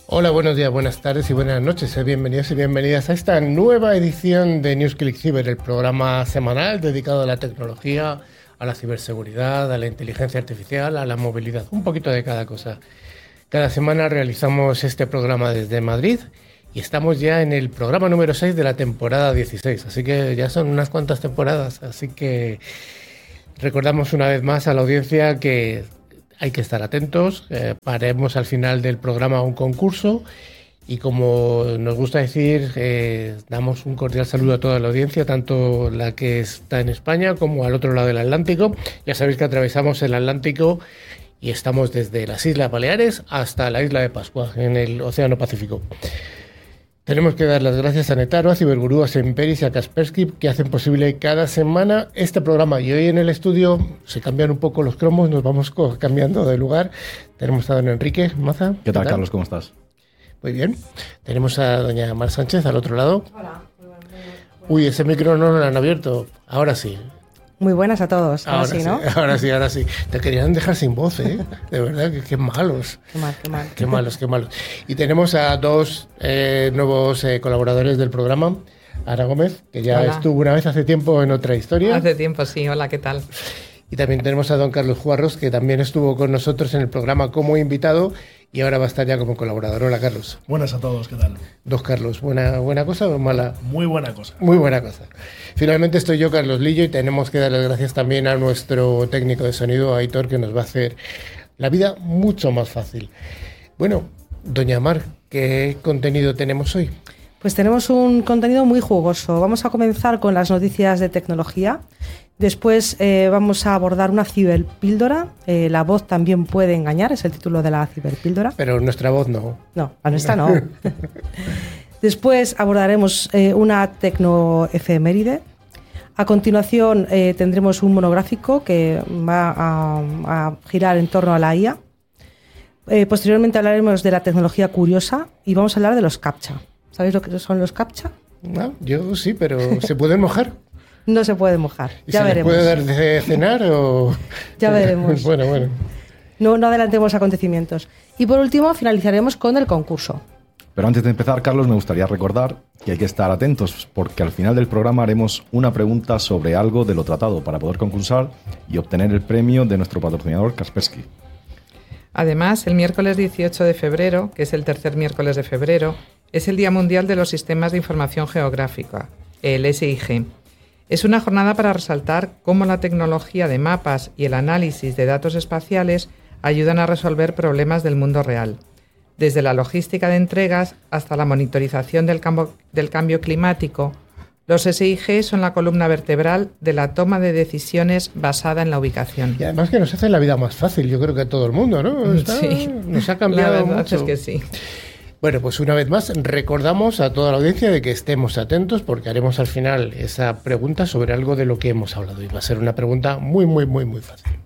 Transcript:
Hola, buenos días, buenas tardes y buenas noches. Bienvenidos y bienvenidas a esta nueva edición de NewsClick Cyber, el programa semanal dedicado a la tecnología, a la ciberseguridad, a la inteligencia artificial, a la movilidad, un poquito de cada cosa. Cada semana realizamos este programa desde Madrid y estamos ya en el programa número 6 de la temporada 16, así que ya son unas cuantas temporadas, así que recordamos una vez más a la audiencia que hay que estar atentos. Haremos al final del programa un concurso y, como nos gusta decir, damos un cordial saludo a toda la audiencia, tanto la que está en España como al otro lado del Atlántico. Ya sabéis que atravesamos el Atlántico y estamos desde las Islas Baleares hasta la isla de Pascua, en el Océano Pacífico. Tenemos que dar las gracias a Netaro, a Cibergurú, a Semperis y a Kaspersky, que hacen posible cada semana este programa. Y hoy en el estudio se cambian un poco los cromos, nos vamos cambiando de lugar. Tenemos a don Enrique Maza. ¿Qué tal, Carlos? ¿Cómo estás? Muy bien. Tenemos a doña Mar Sánchez al otro lado. Hola. Uy, ese micro no lo han abierto. Ahora sí. Muy buenas a todos. Ahora sí, ¿no? Ahora sí. Te querían dejar sin voz, ¿eh? De verdad, qué malos. Qué malos. Qué malos. Y tenemos a dos nuevos colaboradores del programa. Ana Gómez, que ya estuvo una vez hace tiempo en otra historia. Hace tiempo, sí. Hola, ¿qué tal? Y también tenemos a don Carlos Juarros, que también estuvo con nosotros en el programa como invitado y ahora va a estar ya como colaborador. Hola, Carlos. Buenas a todos, ¿qué tal? Dos Carlos, ¿buena cosa o mala? Muy buena cosa. Muy buena cosa. Finalmente estoy yo, Carlos Lillo, y tenemos que dar las gracias también a nuestro técnico de sonido, Aitor, que nos va a hacer la vida mucho más fácil. Bueno, doña Mar, ¿qué contenido tenemos hoy? Pues tenemos un contenido muy jugoso. Vamos a comenzar con las noticias de tecnología. Después vamos a abordar una ciberpíldora. La voz también puede engañar, es el título de la ciberpíldora. Pero nuestra voz no. No, la nuestra no. Después abordaremos una tecnoefeméride. A continuación tendremos un monográfico que va a girar en torno a la IA. Posteriormente hablaremos de la tecnología curiosa y vamos a hablar de los CAPTCHA. ¿Sabéis lo que son los CAPTCHA? No, yo sí, pero ¿se pueden mojar? No se puede mojar, ya veremos. ¿Se puede dar de cenar o...? Ya veremos. Bueno. No adelantemos acontecimientos. Y por último finalizaremos con el concurso. Pero antes de empezar, Carlos, me gustaría recordar que hay que estar atentos porque al final del programa haremos una pregunta sobre algo de lo tratado para poder concursar y obtener el premio de nuestro patrocinador Kaspersky. Además, el miércoles 18 de febrero, que es el tercer miércoles de febrero, es el Día Mundial de los Sistemas de Información Geográfica, el SIG. Es una jornada para resaltar cómo la tecnología de mapas y el análisis de datos espaciales ayudan a resolver problemas del mundo real, desde la logística de entregas hasta la monitorización del cambio climático. Los SIG son la columna vertebral de la toma de decisiones basada en la ubicación. Y además que nos hace la vida más fácil, yo creo que a todo el mundo, ¿no? Sí, nos ha cambiado la verdad mucho. Es que sí. Bueno, pues una vez más recordamos a toda la audiencia de que estemos atentos porque haremos al final esa pregunta sobre algo de lo que hemos hablado y va a ser una pregunta muy fácil.